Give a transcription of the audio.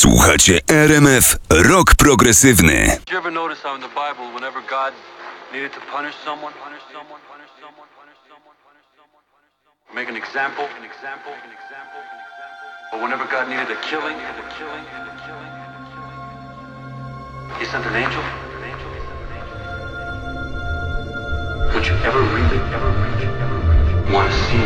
Słuchacie RMF Rock Progresywny. Did you ever notice how in the Bible, whenever God needed to punish someone, make an example, or whenever God needed a killing, He sent an angel? Would you ever really want to see